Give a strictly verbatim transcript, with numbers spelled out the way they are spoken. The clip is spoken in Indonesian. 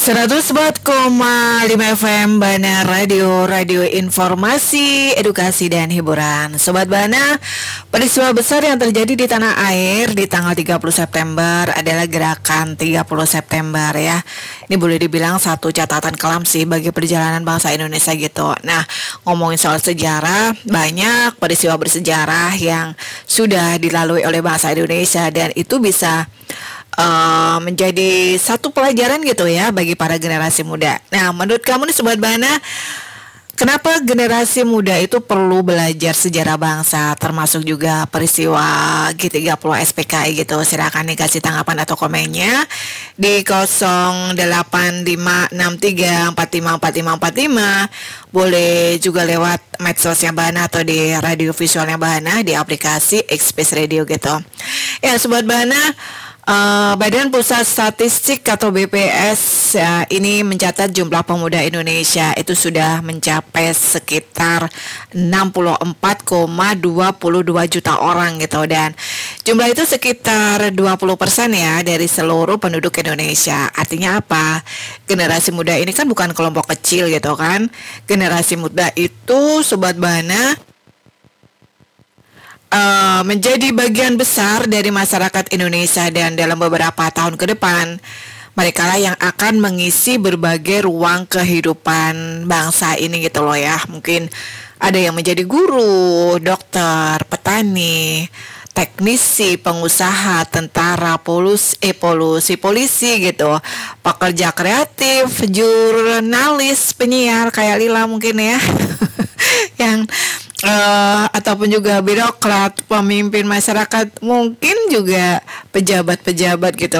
seratus empat koma lima F M Bana Radio, radio informasi, edukasi dan hiburan. Sobat Bana, peristiwa besar yang terjadi di tanah air di tanggal tiga puluh September adalah gerakan tiga puluh September ya. Ini boleh dibilang satu catatan kelam sih bagi perjalanan bangsa Indonesia gitu. Nah, ngomongin soal sejarah, banyak peristiwa bersejarah yang sudah dilalui oleh bangsa Indonesia dan itu bisa Uh, menjadi satu pelajaran gitu ya bagi para generasi muda. Nah, menurut kamu nih Sobat Bana, kenapa generasi muda itu perlu belajar sejarah bangsa, termasuk juga peristiwa G tiga puluh S P K I gitu? Silakan nih kasih tanggapan atau komennya di nol delapan lima enam tiga empat lima empat lima empat lima. Boleh juga lewat medsosnya Bana atau di radio visualnya Bana di aplikasi Express Radio gitu. Ya Sobat Bana, Uh, Badan Pusat Statistik atau B P S uh, ini mencatat jumlah pemuda Indonesia itu sudah mencapai sekitar enam puluh empat koma dua dua juta orang gitu, dan jumlah itu sekitar dua puluh persen ya dari seluruh penduduk Indonesia. Artinya apa? Generasi muda ini kan bukan kelompok kecil gitu kan. Generasi muda itu Sobat Bana Uh, menjadi bagian besar dari masyarakat Indonesia, dan dalam beberapa tahun ke depan mereka lah yang akan mengisi berbagai ruang kehidupan bangsa ini gitu loh ya. Mungkin ada yang menjadi guru, dokter, petani, teknisi, pengusaha, tentara, polus, eh, polusi, polisi gitu, pekerja kreatif, jurnalis, penyiar kayak Lila mungkin ya yang Uh, ataupun juga birokrat, pemimpin masyarakat, mungkin juga pejabat-pejabat gitu